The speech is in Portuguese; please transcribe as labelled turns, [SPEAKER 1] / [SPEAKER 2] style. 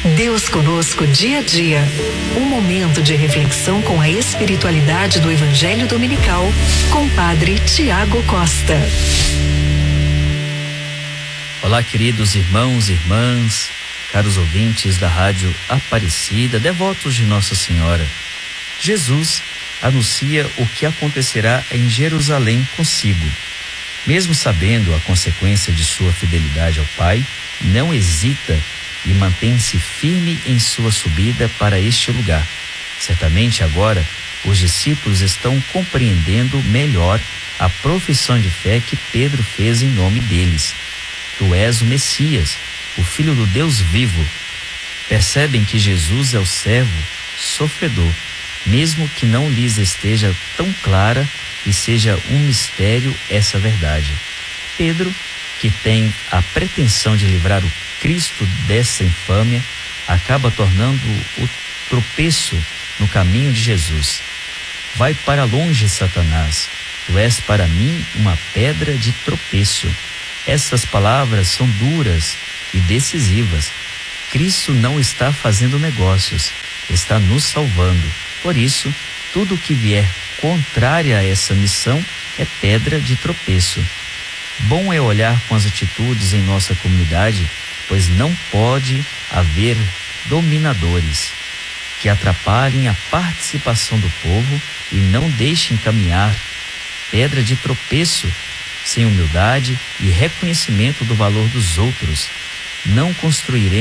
[SPEAKER 1] Deus conosco dia a dia. Um momento de reflexão com a espiritualidade do Evangelho Dominical com Padre Tiago Costa.
[SPEAKER 2] Olá, queridos irmãos e irmãs, caros ouvintes da Rádio Aparecida, devotos de Nossa Senhora. Jesus anuncia o que acontecerá em Jerusalém consigo. Mesmo sabendo a consequência de sua fidelidade ao Pai, não hesita e mantém-se firme em sua subida para este lugar. Certamente agora os discípulos estão compreendendo melhor a profissão de fé que Pedro fez em nome deles. Tu és o Messias, o Filho do Deus vivo. Percebem que Jesus é o servo sofredor, mesmo que não lhes esteja tão clara e seja um mistério essa verdade. Pedro, que tem a pretensão de livrar o Cristo dessa infâmia, acaba tornando o tropeço no caminho de Jesus. Vai para longe, Satanás, tu és para mim uma pedra de tropeço. Essas palavras são duras e decisivas. Cristo não está fazendo negócios, está nos salvando. Por isso, tudo que vier contrária a essa missão é pedra de tropeço. Bom é olhar com as atitudes em nossa comunidade, pois não pode haver dominadores que atrapalhem a participação do povo e não deixem caminhar. Pedra de tropeço, sem humildade e reconhecimento do valor dos outros. Não construiremos